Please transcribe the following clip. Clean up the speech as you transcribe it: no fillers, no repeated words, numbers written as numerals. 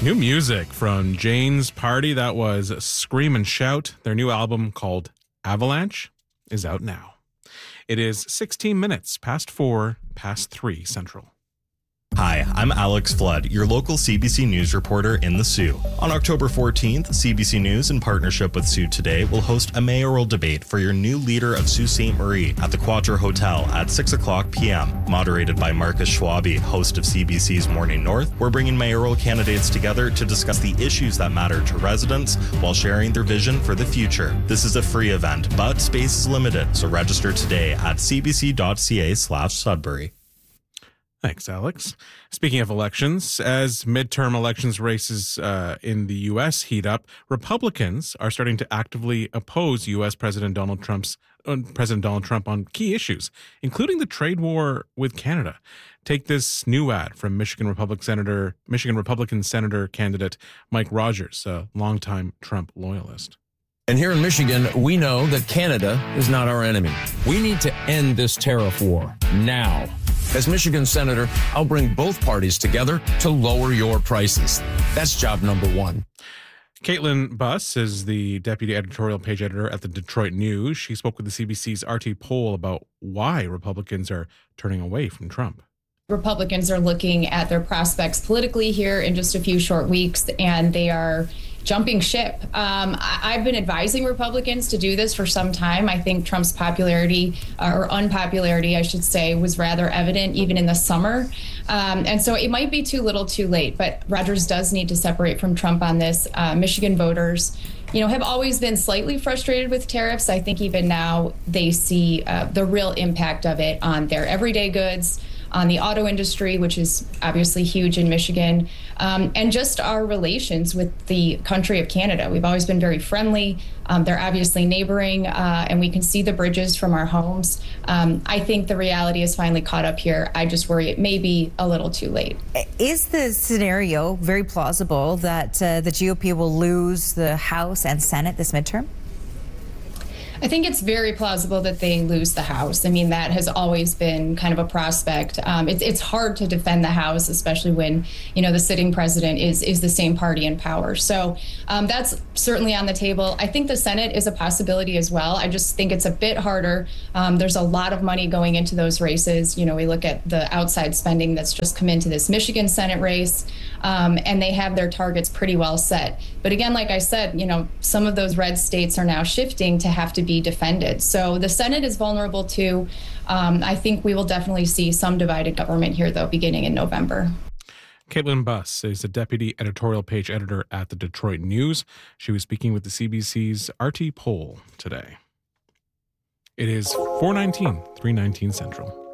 New music from Jane's Party. That was Scream and Shout. Their new album called Avalanche is out now. It is 16 minutes past 4, past 3 Central. Hi, I'm Alex Flood, your local CBC News reporter in the Sioux. On October 14th, CBC News, in partnership with Sioux Today, will host a mayoral debate for your new leader of Sault Ste. Marie at the Quattro Hotel at 6 o'clock p.m. Moderated by Marcus Schwabe, host of CBC's Morning North, we're bringing mayoral candidates together to discuss the issues that matter to residents while sharing their vision for the future. This is a free event, but space is limited, so register today at cbc.ca/Sudbury. Thanks, Alex. Speaking of elections, as midterm elections races in the U.S. heat up, Republicans are starting to actively oppose U.S. President Donald Trump on key issues, including the trade war with Canada. Take this new ad from Michigan Republican Senator candidate Mike Rogers, a longtime Trump loyalist. And here in Michigan, we know that Canada is not our enemy. We need to end this tariff war now. As Michigan Senator, I'll bring both parties together to lower your prices. That's job number one. Caitlin Buss is the deputy editorial page editor at the Detroit News. She spoke with the CBC's RT Poll about why Republicans are turning away from Trump. Republicans are looking at their prospects politically here in just a few short weeks, and they are jumping ship. I've been advising Republicans to do this for some time. I think Trump's popularity, or unpopularity, I should say, was rather evident even in the summer. And so it might be too little too late, but Rogers does need to separate from Trump on this. Michigan voters, have always been slightly frustrated with tariffs. I think even now they see the real impact of it on their everyday goods, on the auto industry, which is obviously huge in Michigan, and just our relations with the country of Canada. We've always been very friendly. They're obviously neighboring, and we can see the bridges from our homes. I think the reality is finally caught up here. I just worry it may be a little too late. Is the scenario very plausible that the GOP will lose the House and Senate this midterm? I think it's very plausible that they lose the House. I mean, that has always been kind of a prospect. It's hard to defend the House, especially when, the sitting president is the same party in power. So that's certainly on the table. I think the Senate is a possibility as well. I just think it's a bit harder. There's a lot of money going into those races. We look at the outside spending that's just come into this Michigan Senate race, and they have their targets pretty well set. But again, like I said, some of those red states are now shifting to have to be defended. So the Senate is vulnerable too. I think we will definitely see some divided government here, though, beginning in November. Caitlin Buss is a deputy editorial page editor at the Detroit News. She was speaking with the CBC's RT Poll today. It is 4:19, 3:19 Central.